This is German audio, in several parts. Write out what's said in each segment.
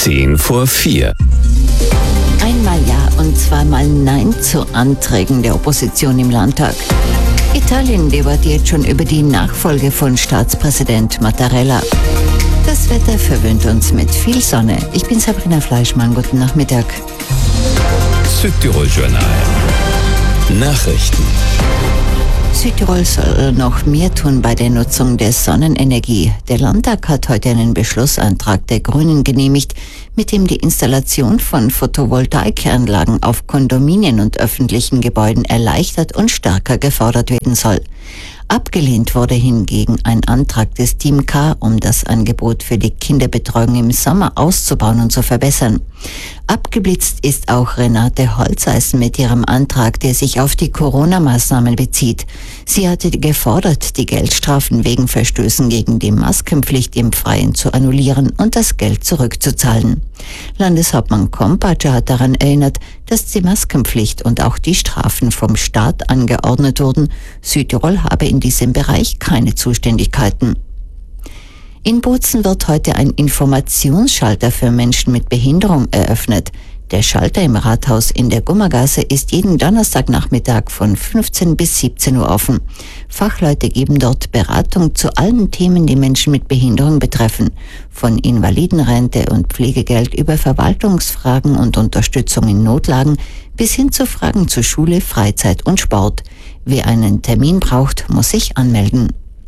4:10. Einmal Ja und zweimal Nein zu Anträgen der Opposition im Landtag. Italien debattiert schon über die Nachfolge von Staatspräsident Mattarella. Das Wetter verwöhnt uns mit viel Sonne. Ich bin Sabrina Fleischmann. Guten Nachmittag. Südtirol Journal. Nachrichten. Südtirol soll noch mehr tun bei der Nutzung der Sonnenenergie. Der Landtag hat heute einen Beschlussantrag der Grünen genehmigt, mit dem die Installation von Photovoltaikanlagen auf Kondominien und öffentlichen Gebäuden erleichtert und stärker gefördert werden soll. Abgelehnt wurde hingegen ein Antrag des Team K, um das Angebot für die Kinderbetreuung im Sommer auszubauen und zu verbessern. Abgeblitzt ist auch Renate Holzeisen mit ihrem Antrag, der sich auf die Corona-Maßnahmen bezieht. Sie hatte gefordert, die Geldstrafen wegen Verstößen gegen die Maskenpflicht im Freien zu annullieren und das Geld zurückzuzahlen. Landeshauptmann Kompatscher hat daran erinnert, dass die Maskenpflicht und auch die Strafen vom Staat angeordnet wurden. Südtirol habe in diesem Bereich keine Zuständigkeiten. In Bozen wird heute ein Informationsschalter für Menschen mit Behinderung eröffnet. Der Schalter im Rathaus in der Gummergasse ist jeden Donnerstagnachmittag von 15 bis 17 Uhr offen. Fachleute geben dort Beratung zu allen Themen, die Menschen mit Behinderung betreffen. Von Invalidenrente und Pflegegeld über Verwaltungsfragen und Unterstützung in Notlagen bis hin zu Fragen zu Schule, Freizeit und Sport. Wer einen Termin braucht, muss sich anmelden.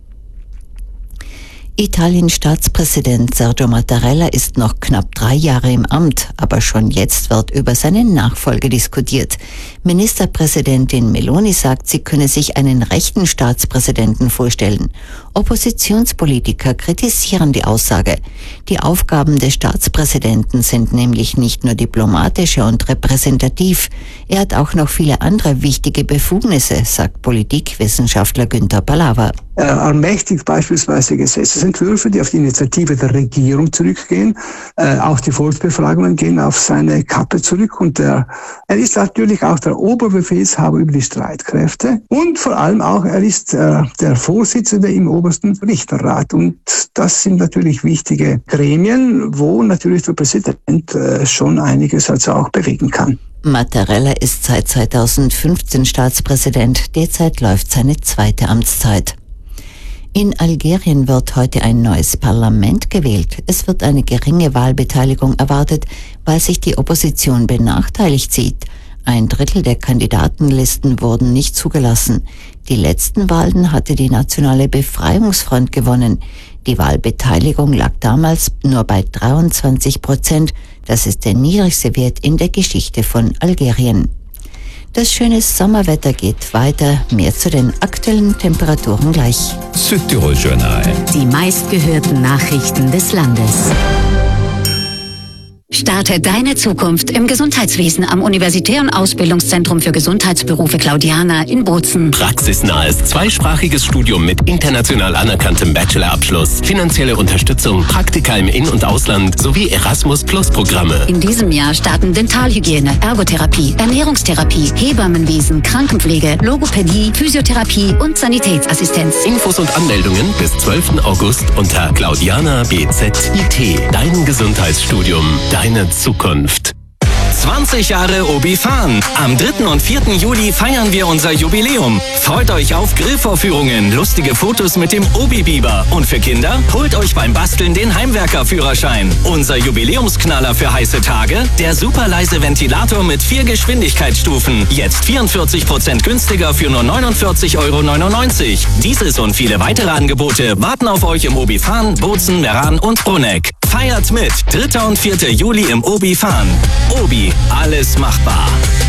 Italiens Staatspräsident Sergio Mattarella ist noch knapp 3 Jahre im Amt, aber schon jetzt wird über seine Nachfolge diskutiert. Ministerpräsidentin Meloni sagt, sie könne sich einen rechten Staatspräsidenten vorstellen. Oppositionspolitiker kritisieren die Aussage. Die Aufgaben des Staatspräsidenten sind nämlich nicht nur diplomatische und repräsentativ. Er hat auch noch viele andere wichtige Befugnisse, sagt Politikwissenschaftler Günther Pallava. Er ermächtigt beispielsweise Gesetzesentwürfe, die auf die Initiative der Regierung zurückgehen. Auch die Volksbefragungen gehen auf seine Kappe zurück. Und er ist natürlich auch der Oberbefehlshaber über die Streitkräfte. Und vor allem auch, er ist der Vorsitzende im obersten Richterrat. Und das sind natürlich wichtige Gremien, wo natürlich der Präsident schon einiges also auch bewegen kann. Mattarella ist seit 2015 Staatspräsident. Derzeit läuft seine 2. Amtszeit. In Algerien wird heute ein neues Parlament gewählt. Es wird eine geringe Wahlbeteiligung erwartet, weil sich die Opposition benachteiligt sieht. 1/3 der Kandidatenlisten wurden nicht zugelassen. Die letzten Wahlen hatte die Nationale Befreiungsfront gewonnen. Die Wahlbeteiligung lag damals nur bei 23%. Das ist der niedrigste Wert in der Geschichte von Algerien. Das schöne Sommerwetter geht weiter. Mehr zu den aktuellen Temperaturen gleich. Südtirol Journal. Die meistgehörten Nachrichten des Landes. Starte deine Zukunft im Gesundheitswesen am Universitären Ausbildungszentrum für Gesundheitsberufe Claudiana in Bozen. Praxisnahes zweisprachiges Studium mit international anerkanntem Bachelorabschluss, finanzielle Unterstützung, Praktika im In- und Ausland sowie Erasmus-Plus-Programme. In diesem Jahr starten Dentalhygiene, Ergotherapie, Ernährungstherapie, Hebammenwesen, Krankenpflege, Logopädie, Physiotherapie und Sanitätsassistenz. Infos und Anmeldungen bis 12. August unter Claudiana BZIT. Dein Gesundheitsstudium, deine Zukunft. 20 Jahre Obi-Fan. Am 3. und 4. Juli feiern wir unser Jubiläum. Freut euch auf Grillvorführungen, lustige Fotos mit dem Obi-Biber. Und für Kinder, holt euch beim Basteln den Heimwerker-Führerschein. Unser Jubiläumsknaller für heiße Tage, der super leise Ventilator mit 4 Geschwindigkeitsstufen. Jetzt 44% günstiger für nur 49,99 €. Dieses und viele weitere Angebote warten auf euch im Obi-Fan, Bozen, Meran und Bruneck. Feiert mit 3. und 4. Juli im Obi-Fan. Obi, alles machbar.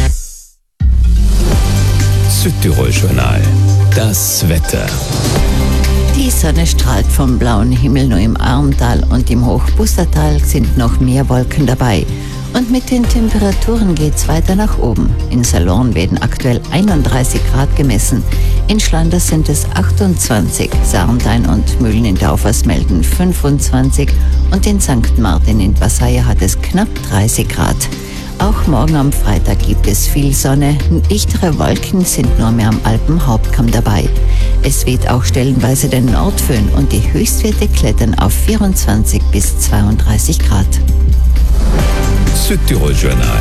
Südtirol Journal. Das Wetter. Die Sonne strahlt vom blauen Himmel, nur im Armtal und im Hochbustertal sind noch mehr Wolken dabei. Und mit den Temperaturen geht's weiter nach oben. In Salon werden aktuell 31 Grad gemessen. In Schlanders sind es 28, Sarntein und Mühlen in Daufers melden 25 und in St. Martin in Passaia hat es knapp 30 Grad. Auch morgen am Freitag gibt es viel Sonne. Dichtere Wolken sind nur mehr am Alpenhauptkamm dabei. Es weht auch stellenweise der Nordföhn und die Höchstwerte klettern auf 24 bis 32 Grad. Südtirol Journal.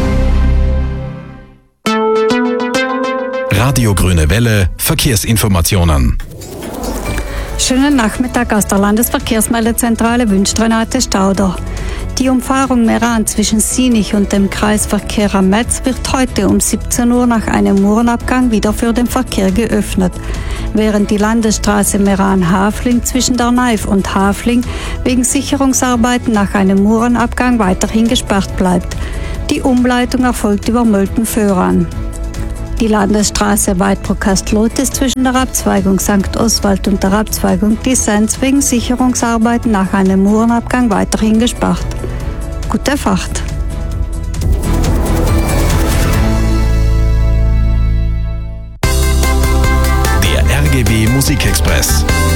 Radio Grüne Welle, Verkehrsinformationen. Schönen Nachmittag aus der Landesverkehrsmeldezentrale wünscht Renate Stauder. Die Umfahrung Meran zwischen Sienich und dem Kreisverkehr am Metz wird heute um 17 Uhr nach einem Murenabgang wieder für den Verkehr geöffnet, während die Landesstraße Meran-Hafling zwischen der Neif und Hafling wegen Sicherungsarbeiten nach einem Murenabgang weiterhin gesperrt bleibt. Die Umleitung erfolgt über Mölten-Föhran. Die Landesstraße Weidbruck-Kastlote ist zwischen der Abzweigung St. Oswald und der Abzweigung Lisenz wegen Sicherungsarbeiten nach einem Murenabgang weiterhin gesperrt. Gute Fahrt! Der RGW Musikexpress.